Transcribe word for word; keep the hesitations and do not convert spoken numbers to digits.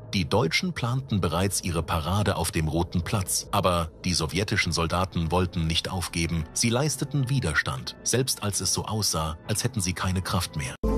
Die Deutschen planten bereits ihre Parade auf dem Roten Platz, aber die sowjetischen Soldaten wollten nicht aufgeben. Sie leisteten Widerstand, selbst als es so aussah, als hätten sie keine Kraft mehr.